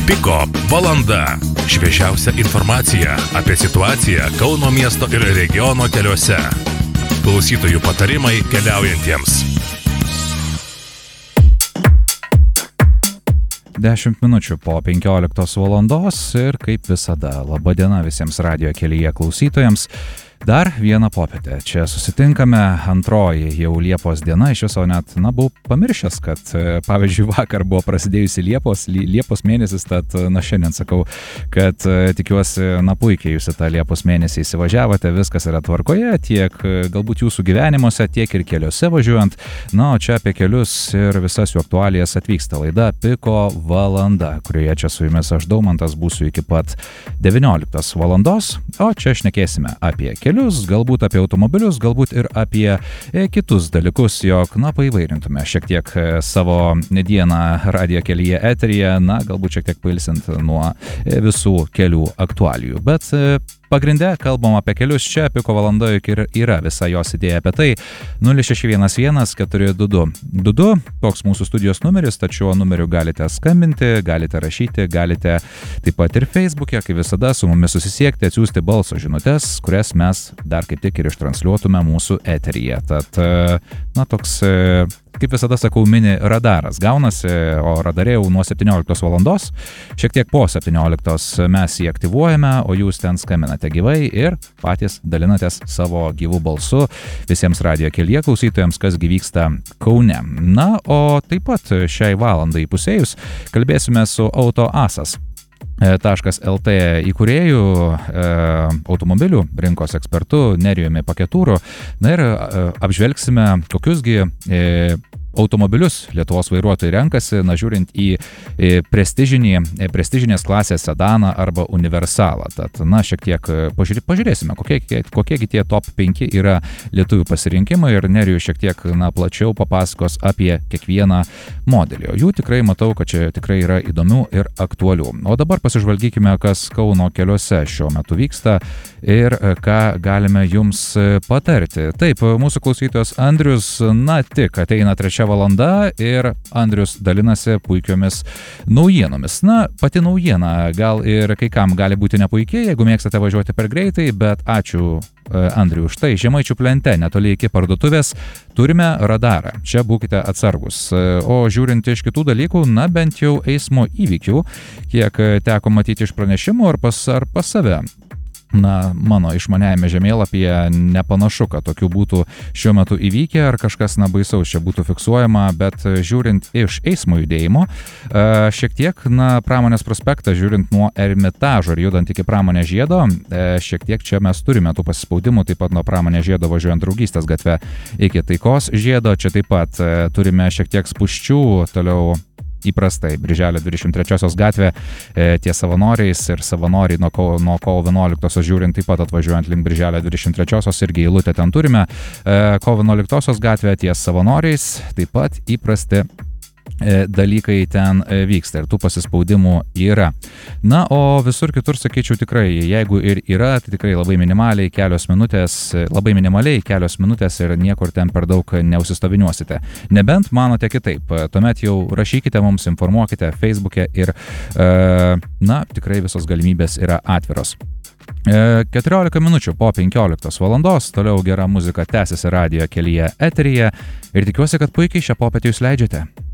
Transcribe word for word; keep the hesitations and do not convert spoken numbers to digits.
Piko valanda. Šviežiausia informacija apie situaciją Kauno miesto ir regiono keliuose. Klausytojų patarimai keliaujantiems. Dešimt minučių po penkioliktos valandos ir kaip visada, laba diena visiems radijo kelyje klausytojams. Dar vieną popietę. Čia susitinkame, antroji jau Liepos diena, iš viso net, na, buvau pamiršęs, kad, pavyzdžiui, vakar buvo prasidėjusi Liepos, Liepos mėnesis, tad, na, šiandien sakau, kad tikiuosi, na, puikiai jūs į tą Liepos mėnesį įsivažiavote, viskas yra tvarkoje, tiek galbūt jūsų gyvenimuose, tiek ir keliuose važiuojant. Na, o čia apie kelius ir visas jų aktualijas atvyksta laida Piko valanda, kurioje čia su jumis aš Daumantas būsiu iki pat devynioliktos valandos, o čia šnekėsime apie kelius, galbūt apie automobilius, galbūt ir apie e, kitus dalykus, jog, na, paįvairintume šiek tiek e, savo dieną radijo kelyje eteryje, na, galbūt šiek tiek pailsint nuo e, visų kelių aktualijų. Bet e, pagrinde kalbam apie kelius, čia Piko valanda juk ir yra visa jos idėja apie tai. nulis šeši vienas vienas keturi du du du du, toks mūsų studijos numeris, tačiau numeriu galite skambinti, galite rašyti, galite taip pat ir Facebook'e, kaip visada, su mumis susisiekti, atsiųsti balso žinutes, kurias mes dar kaip tik ir ištransliuotume mūsų eteryje. Tad, na, toks, kaip visada sakau, mini radaras gaunasi, o radare jau nuo septynioliktos valandos, šiek tiek po septynioliktos mes jį aktyvuojame, o jūs ten skambinate gyvai ir patys dalinatės savo gyvų balsu visiems radijo kelyje klausytojams, kas vyksta Kaune. Na, o taip pat šiai valandai įpusėjus kalbėsime su Autoasas .lt įkūrėjų, e, automobilių rinkos ekspertu Nerijumi Paketūru. Na ir e, apžvelgsime, kokiusgi e, automobilius Lietuvos vairuotojai renkasi, na, žiūrint į prestižinį, prestižinės klasės sedaną arba universalą. Tad, na, šiek tiek pažiūrė, pažiūrėsime, kokie, kokiegi tie top penki yra lietuvių pasirinkimai ir Nerijus šiek tiek, na, plačiau papasakos apie kiekvieną modelį. O jų tikrai matau, kad čia tikrai yra įdomių ir aktualių. O dabar pasižvalgykime, kas Kauno keliuose šiuo metu vyksta ir ką galime jums patarti. Taip, mūsų klausytojas Andrius, na, tik ateina trečia valanda ir Andrius dalinasi puikiomis naujienomis. Na, pati naujiena gal ir kai kam gali būti nepuikiai, jeigu mėgstate važiuoti per greitai, bet ačiū Andriu už tai. Žemaičių plente netoli iki parduotuvės turime radarą. Čia būkite atsargus. O žiūrint iš kitų dalykų, na, bent jau eismo įvykių, kiek teko matyti iš pranešimų ar pas, ar pas save. Na, mano išmaniajame žemėlapyje nepanašu, kad tokių būtų šiuo metu įvykę ar kažkas, na, baisaus čia būtų fiksuojama, bet žiūrint iš eismo judėjimo, šiek tiek, na, Pramonės prospektą, žiūrint nuo Ermitažo ir judant iki Pramonės žiedo, šiek tiek čia mes turime tų pasispaudimų, taip pat nuo Pramonės žiedo važiuojant Draugystės gatve iki Taikos žiedo, čia taip pat turime šiek tiek spūsčių, toliau įprastai Birželio dvidešimt trečiosios gatvė e, ties Savanoriais ir Savanoriai nuo, ko, nuo kovo vienuoliktosios žiūrint taip pat atvažiuojant link Birželio dvidešimt trečiosios irgi eilutę ten turime. E, kovo vienuoliktosios gatvė ties Savanoriais taip pat įprasti dalykai ten vyksta ir tų pasispaudimų yra. Na, o visur kitur, sakyčiau, tikrai, jeigu ir yra, tai tikrai labai minimaliai kelios minutės, labai minimaliai kelios minutės ir niekur ten per daug neužsistoviniuosite. Nebent manote kitaip, tuomet jau rašykite mums, informuokite Facebook'e ir, na, tikrai visos galimybės yra atviros. keturiolika minučių po penkioliktos valandos, toliau gera muzika tęsiasi radijo kelyje eteryje ir tikiuosi, kad puikiai šią popietę jūs leidžiate.